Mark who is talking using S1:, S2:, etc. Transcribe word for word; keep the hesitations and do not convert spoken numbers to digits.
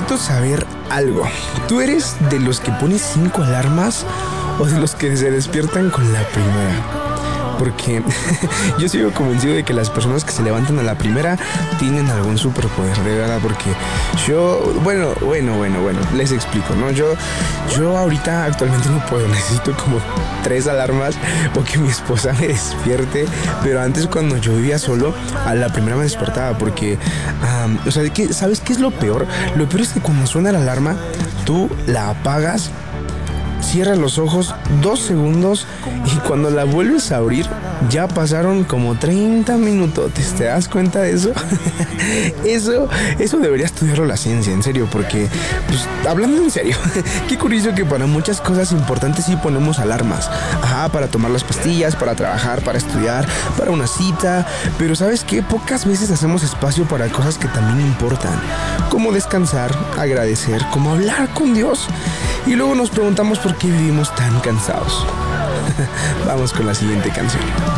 S1: necesito saber algo. ¿Tú eres de los que pones cinco alarmas o de los que se despiertan con la primera? Porque yo sigo convencido de que las personas que se levantan a la primera tienen algún superpoder, de verdad, porque yo, bueno, bueno, bueno, bueno, les explico, ¿no? Yo, yo ahorita actualmente no puedo, necesito como tres alarmas o que mi esposa me despierte, pero antes cuando yo vivía solo, a la primera me despertaba porque, um, o sea, ¿qué, ¿sabes qué es lo peor? Lo peor es que cuando suena la alarma, tú la apagas, cierras los ojos dos segundos y cuando la vuelves a abrir ya pasaron como treinta minutos. ¿Te das cuenta de eso? Eso, eso debería estudiarlo la ciencia, en serio, porque, pues, hablando en serio, qué curioso que para muchas cosas importantes sí ponemos alarmas. Ajá, para tomar las pastillas, para trabajar, para estudiar, para una cita, pero ¿sabes qué? Pocas veces hacemos espacio para cosas que también importan, como descansar, agradecer, como hablar con Dios. Y luego nos preguntamos por qué vivimos tan cansados. Vamos con la siguiente canción.